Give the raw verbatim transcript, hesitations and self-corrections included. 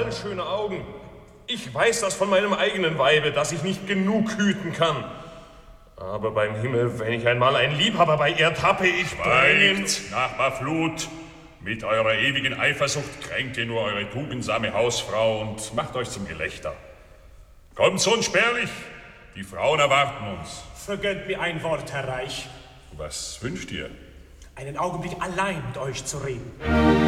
haben schöne Augen. Ich weiß das von meinem eigenen Weibe, dass ich nicht genug hüten kann. Aber beim Himmel, wenn ich einmal einen Liebhaber bei ihr tappe, ich bringe... Schweigt, Nachbar Flut. Mit eurer ewigen Eifersucht kränkt ihr nur eure tugendsame Hausfrau und macht euch zum Gelächter. Kommt schon spärlich, die Frauen erwarten uns. Vergönnt mir ein Wort, Herr Reich. Was wünscht ihr? Einen Augenblick allein mit euch zu reden.